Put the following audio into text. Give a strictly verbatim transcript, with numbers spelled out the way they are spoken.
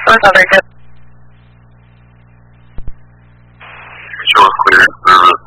That's not very good. Show us clear, service.